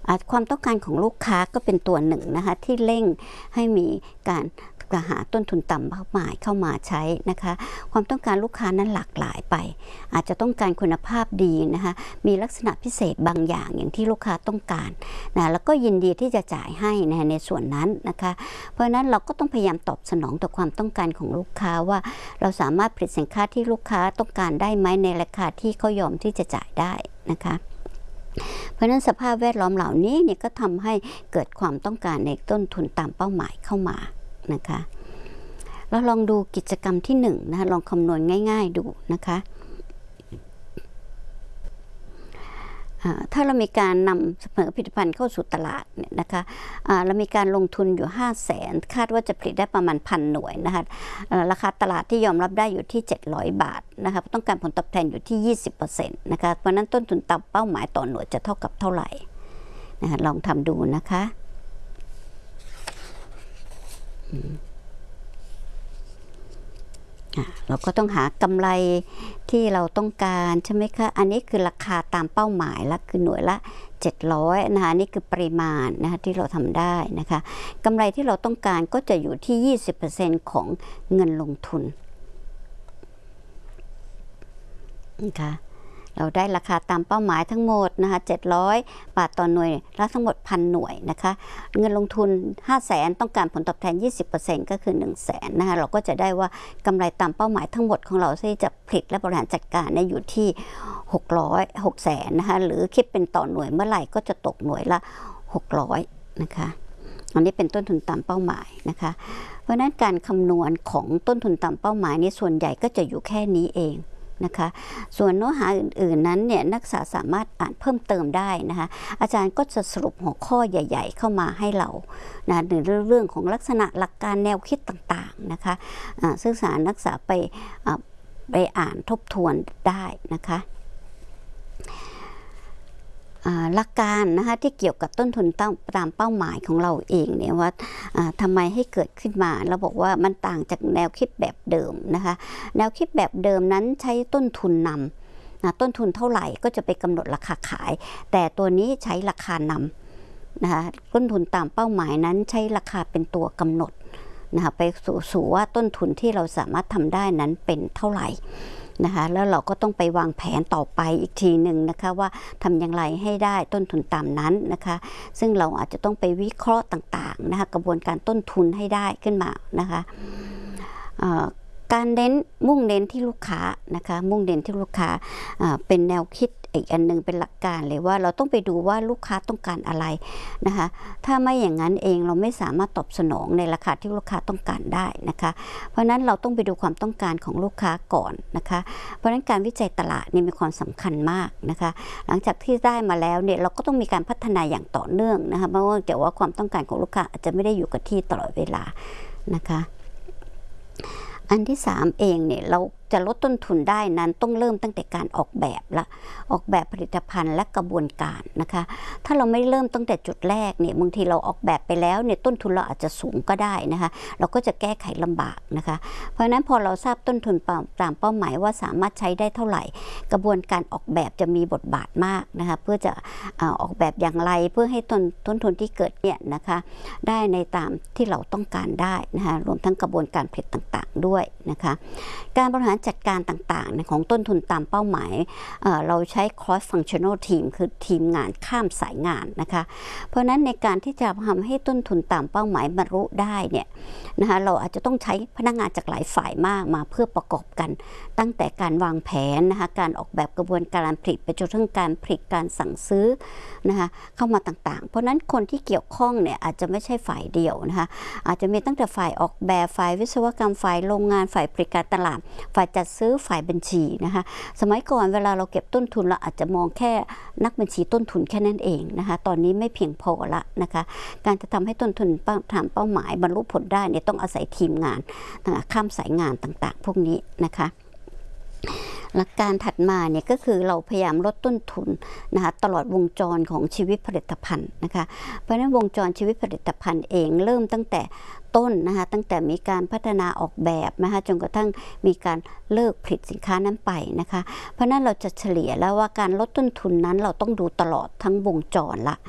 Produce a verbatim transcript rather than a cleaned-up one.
ความต้องการของลูกค้าก็เป็นตัวหนึ่งนะคะที่เร่งให้มีการหาต้นทุนต่ำเป้าหมายเข้ามาใช้นะคะความต้องการลูกค้านั้นหลากหลายไปอาจจะต้องการคุณภาพดีนะคะมีลักษณะพิเศษบางอย่างอย่างที่ลูกค้าต้องการนะแล้วก็ยินดีที่จะจ่ายให้นะในส่วนนั้นนะคะเพราะฉะนั้นเราก็ต้องพยายามตอบสนองต่อความต้องการของลูกค้าว่าเราสามารถผลิตสินค้าที่ลูกค้าต้องการได้ไหมในราคาที่เขายอมที่จะจ่ายได้นะคะเพราะฉะนั้นสภาพแวดล้อมเหล่านี้เนี่ยก็ทำให้เกิดความต้องการในต้นทุนตามเป้าหมายเข้ามานะคะเราลองดูกิจกรรมที่หนึ่งนะคะลองคำนวณง่ายๆดูนะคะถ้าเรามีการนำเสนอผลิตภัณฑ์เข้าสู่ตลาดเนี่ยนะคะเรามีการลงทุนอยู่ห้าแสนคาดว่าจะผลิตได้ประมาณพันหน่วยนะคะราคาตลาดที่ยอมรับได้อยู่ที่เจ็ดร้อยบาทนะคะต้องการผลตอบแทนอยู่ที่ ยี่สิบเปอร์เซ็นต์ นะคะเพราะนั้นต้นทุนต่ำเป้าหมายต่อหน่วยจะเท่ากับเท่าไหร่นะคะลองทำดูนะคะเราก็ต้องหากำไรที่เราต้องการใช่ไหมคะอันนี้คือราคาตามเป้าหมายละคือหน่วยละเจ็ดร้อยนะคะนี่คือปริมาณนะคะที่เราทำได้นะคะกำไรที่เราต้องการก็จะอยู่ที่ ยี่สิบเปอร์เซ็นต์ ของเงินลงทุนนะคะเราได้ราคาตามเป้าหมายทั้งหมดนะคะเจ็ดร้อยบาทต่อหน่วยแล้วทั้งหมดพันหน่วยนะคะเงินลงทุนห้าแสนต้องการผลตอบแทน ยี่สิบเปอร์เซ็นต์ ก็คือหนึ่งแสนนะคะเราก็จะได้ว่ากำไรตามเป้าหมายทั้งหมดของเราที่จะผลิตและบริหารจัดการเนี่ยอยู่ที่หกร้อยหกแสนนะคะหรือคิดเป็นต่อหน่วยเมื่อไหร่ก็จะตกหน่วยละหกร้อยนะคะอันนี้เป็นต้นทุนตามเป้าหมายนะคะเพราะฉะนั้นการคำนวณของต้นทุนตามเป้าหมายนี้ส่วนใหญ่ก็จะอยู่แค่นี้เองนะคะส่วนเนื้อหาอื่นๆนั้นเนี่ยนักศึกษาสามารถอ่านเพิ่มเติมได้นะคะอาจารย์ก็จะสรุปหัวข้อใหญ่ๆเข้ามาให้เรานะในเรื่องของลักษณะหลักการแนวคิดต่างๆนะคะศึกษานักศึกษาไปไปอ่านทบทวนได้นะคะหลักการนะคะที่เกี่ยวกับต้นทุนตามเป้าหมายของเราเองเนี่ยว่าทำไมให้เกิดขึ้นมาเราบอกว่ามันต่างจากแนวคิดแบบเดิมนะคะแนวคิดแบบเดิมนั้นใช้ต้นทุนนำนะต้นทุนเท่าไหร่ก็จะไปกำหนดราคาขายแต่ตัวนี้ใช้ราคานำนะคะต้นทุนตามเป้าหมายนั้นใช้ราคาเป็นตัวกำหนดนะคะไปสู่สู่ว่าต้นทุนที่เราสามารถทำได้นั้นเป็นเท่าไหร่นะคะแล้วเราก็ต้องไปวางแผนต่อไปอีกทีหนึ่งนะคะว่าทำอย่างไรให้ได้ต้นทุนตามนั้นนะคะซึ่งเราอาจจะต้องไปวิเคราะห์ต่างๆนะคะกระบวนการต้นทุนให้ได้ขึ้นมานะคะการเน้นมุ่งเน้นที่ลูกค้านะคะมุ่งเน้นที่ลูกค้าเป็นแนวคิดอีกอันนึงเป็นหลักการเลยว่าเราต้องไปดูว่าลูกค้าต้องการอะไรนะคะถ้าไม่อย่างนั้นเองเราไม่สามารถตอบสนองในราคาที่ลูกค้าต้องการได้นะคะเพราะฉะนั้นเราต้องไปดูความต้องการของลูกค้าก่อนนะคะเพราะฉะนั้นการวิจัยตลาดนี่มีความสำคัญมากนะคะหลังจากที่ได้มาแล้วเนี่ยเราก็ต้องมีการพัฒนาอย่างต่อเนื่องนะคะเพราะว่าแต่ว่าความต้องการของลูกค้าอาจจะไม่ได้อยู่กับที่ตลอดเวลานะคะอันที่สามเองเนี่ยเราจะลดต้นทุนได้นั้นต้องเริ่มตั้งแต่การออกแบบละออกแบบผลิตภัณฑ์และกระบวนการนะคะถ้าเราไม่เริ่มตั้งแต่จุดแรกเนี่ยบางทีเราออกแบบไปแล้วเนี่ยต้นทุนเราอาจจะสูงก็ได้นะคะเราก็จะแก้ไขลำบากนะคะเพราะฉะนั้นพอเราทราบต้นทุนตามเป้าหมายว่าสามารถใช้ได้เท่าไหร่กระบวนการออกแบบจะมีบทบาทมากนะคะเพื่อจะออกแบบอย่างไรเพื่อให้ต้นต้นทุนที่เกิดเนี่ยนะคะได้ในตามที่เราต้องการได้นะคะรวมทั้งกระบวนการผลิตต่างๆด้วยนะคะการบริหารจัดการต่างๆของต้นทุนตามเป้าหมาย เ, เราใช้ cross functional team คือทีมงานข้ามสายงานนะคะเพราะฉะนั้นในการที่จะทำให้ต้นทุนตามเป้าหมายบรรลุได้เนี่ยนะคะเราอาจจะต้องใช้พนักงานจากหลายฝ่ายมากมาเพื่อประกอบกันตั้งแต่การวางแผนนะคะการออกแบบกระบวนการผลิตไปจนถึงการผลิตการสั่งซื้อนะคะเข้ามาต่างๆเพราะนั้นคนที่เกี่ยวข้องเนี่ยอาจจะไม่ใช่ฝ่ายเดียวนะคะอาจจะมีตั้งแต่ฝ่ายออกแบบฝ่ายวิศวกรรมฝ่ายโรงงานฝ่ายผลิตการตลาดฝ่ายจัดซื้อฝ่ายบัญชีนะคะสมัยก่อนเวลาเราเก็บต้นทุนเราอาจจะมองแค่นักบัญชีต้นทุนแค่นั้นเองนะคะตอนนี้ไม่เพียงพอละนะคะการจะทำให้ต้นทุนตามเป้าหมายบรรลุผลได้เนี่ยต้องอาศัยทีมงานข้ามสายงานต่างๆพวกนี้นะคะหลักการถัดมาเนี่ยก็คือเราพยายามลดต้นทุนนะคะตลอดวงจรของชีวิตผลิตภัณฑ์นะคะเพราะฉะนั้นวงจรชีวิตผลิตภัณฑ์เองเริ่มตั้งแต่ต้นนะคะตั้งแต่มีการพัฒนาออกแบบนะคะจนกระทั่งมีการเลิกผลิตสินค้านั้นไปนะคะเพราะนั้นเราจะเฉลี่ยแล้วว่าการลดต้นทุนนั้นเราต้องดูตลอดทั้งวงจรละ